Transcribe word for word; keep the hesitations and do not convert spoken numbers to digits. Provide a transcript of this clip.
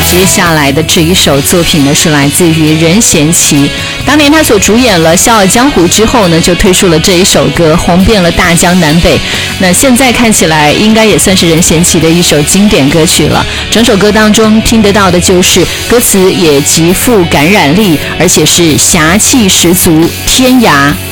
接下来的这一首作品呢，是来自于任贤齐。当年他所主演了《笑傲江湖》之后呢，就推出了这一首歌，红遍了大江南北。那现在看起来，应该也算是任贤齐的一首经典歌曲了。整首歌当中听得到的就是歌词也极富感染力，而且是侠气十足，天涯